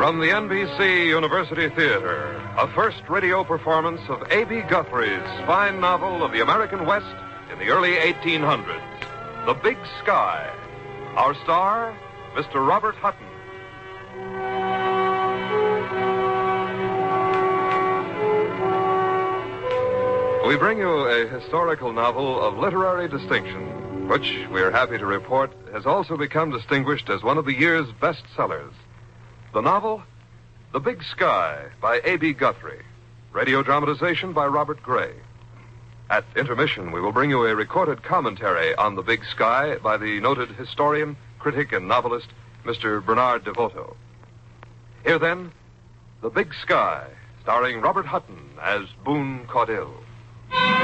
From the NBC University Theater, a first radio performance of A.B. Guthrie's fine novel of the American West in the early 1800s, The Big Sky. Our star, Mr. Robert Hutton. We bring you a historical novel of literary distinction, which, we are happy to report, has also become distinguished as one of the year's bestsellers. The novel, The Big Sky, by A.B. Guthrie. Radio dramatization by Robert Gray. At intermission, we will bring you a recorded commentary on The Big Sky by the noted historian, critic, and novelist, Mr. Bernard DeVoto. Here, then, The Big Sky, starring Robert Hutton as Boone Caudill.